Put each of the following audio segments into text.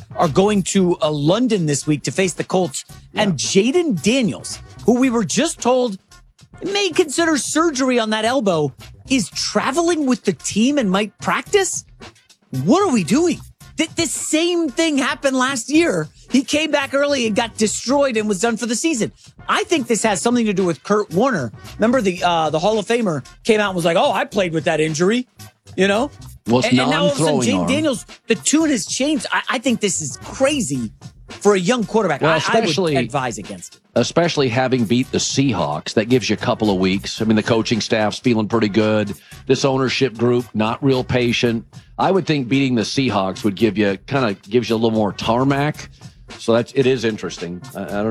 are going to London this week to face the Colts. Yeah. And Jaden Daniels, who we were just told may consider surgery on that elbow, is traveling with the team and might practice? What are we doing? The same thing happened last year. He came back early and got destroyed and was done for the season. I think this has something to do with Kurt Warner. Remember the Hall of Famer came out and was like, "Oh, I played with that injury," you know? Well, and now all of a sudden, Jaden Daniels, the tune has changed. I think this is crazy for a young quarterback. Well, I would advise against it. Especially having beat the Seahawks. That gives you a couple of weeks. I mean, the coaching staff's feeling pretty good. This ownership group, not real patient. I would think beating the Seahawks would gives you a little more tarmac. So it is interesting.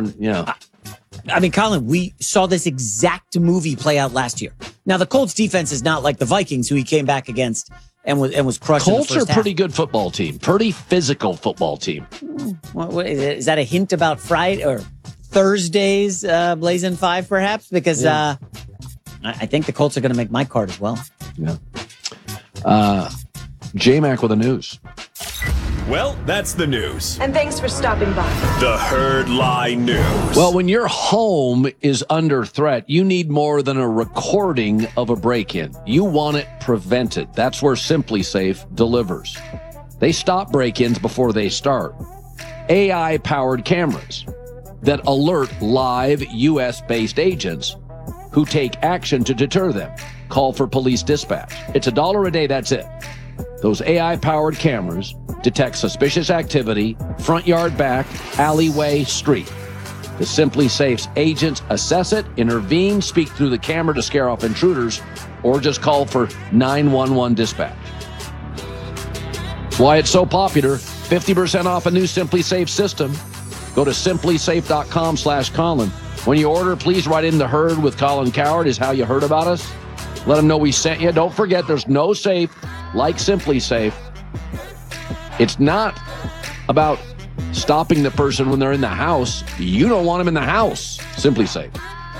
I mean, Colin, we saw this exact movie play out last year. Now, the Colts defense is not like the Vikings, who he came back against and was crushed. Colts in the first are a pretty good football team, pretty physical football team. What is that a hint about Friday or Thursday's Blazing 5, perhaps? Because I think the Colts are going to make my card as well. Yeah. J-Mac with the news. Well, that's the news. And thanks for stopping by. The Herd Lie News. Well, when your home is under threat, you need more than a recording of a break-in. You want it prevented. That's where SimpliSafe delivers. They stop break-ins before they start. AI-powered cameras that alert live U.S.-based agents who take action to deter them. Call for police dispatch. It's $1 a day, that's it. Those AI-powered cameras detect suspicious activity, front yard, back, alleyway, street. The SimpliSafe's agents assess it, intervene, speak through the camera to scare off intruders, or just call for 911 dispatch. That's why it's so popular. 50% off a new SimpliSafe system. Go to simplisafe.com/Colin. When you order, please write in the Herd with Colin Cowherd is how you heard about us. Let them know we sent you. Don't forget, there's no safe like SimpliSafe. It's not about stopping the person when they're in the house. You don't want them in the house. SimpliSafe.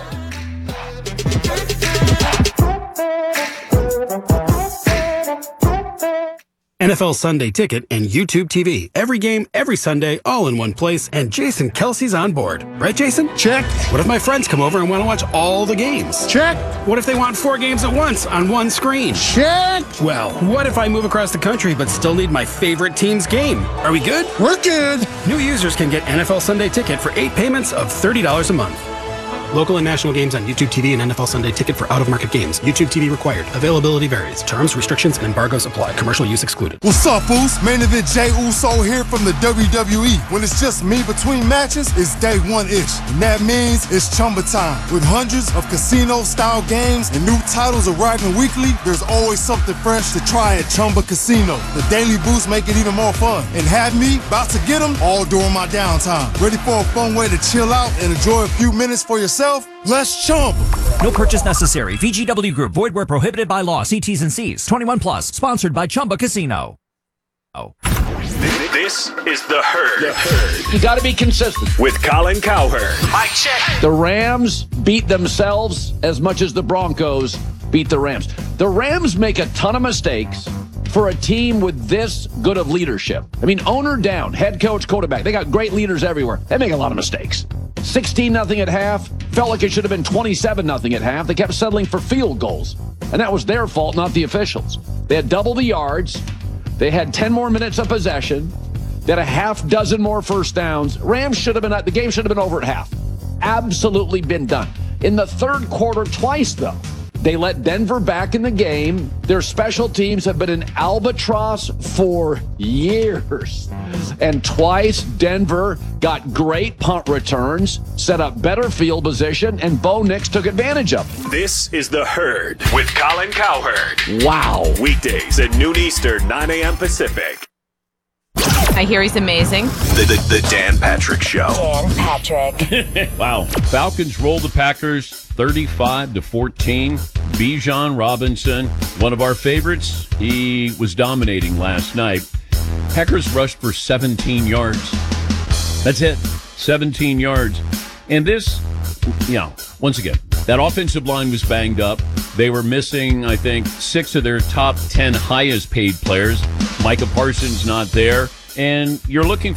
NFL Sunday Ticket and YouTube TV. Every game, every Sunday, all in one place, and Jason Kelsey's on board. Right, Jason? Check. What if my friends come over and want to watch all the games? Check. What if they want 4 games at once on one screen? Check. Well, what if I move across the country but still need my favorite team's game? Are we good? We're good. New users can get NFL Sunday Ticket for 8 payments of $30 a month. Local and national games on YouTube TV and NFL Sunday Ticket for out-of-market games. YouTube TV required. Availability varies. Terms, restrictions, and embargoes apply. Commercial use excluded. What's up, Boost? Main event Jey Uso here from the WWE. When it's just me between matches, it's day one-ish. And that means it's Chumba time. With hundreds of casino-style games and new titles arriving weekly, there's always something fresh to try at Chumba Casino. The Daily Boost make it even more fun. And have me about to get them all during my downtime. Ready for a fun way to chill out and enjoy a few minutes for yourself? Let's Chumba. No purchase necessary. VGW Group. Void where prohibited by law. See T's and C's. 21 plus. Sponsored by Chumba Casino. This is The Herd. You got to be consistent. With Colin Cowherd. Mic check. The Rams beat themselves as much as the Broncos beat the Rams. The Rams make a ton of mistakes for a team with this good of leadership. I mean, owner down, head coach, quarterback. They got great leaders everywhere. They make a lot of mistakes. 16-0 at half. Felt like it should have been 27-0 at half. They kept settling for field goals. And that was their fault, not the officials. They had double the yards. They had 10 more minutes of possession. They had a half dozen more first downs. The game should have been over at half. Absolutely been done. In the third quarter, twice, though, they let Denver back in the game. Their special teams have been an albatross for years. And twice, Denver got great punt returns, set up better field position, and Bo Nix took advantage of it. This is The Herd with Colin Cowherd. Wow. Weekdays at noon Eastern, 9 a.m. Pacific. I hear he's amazing. The Dan Patrick Show. Dan Patrick. Wow. Falcons roll the Packers 35-14. Bijan Robinson, one of our favorites. He was dominating last night. Packers rushed for 17 yards. That's it. 17 yards. And this, once again, that offensive line was banged up. They were missing, I think, 6 of their top 10 highest paid players. Micah Parsons not there. And you're looking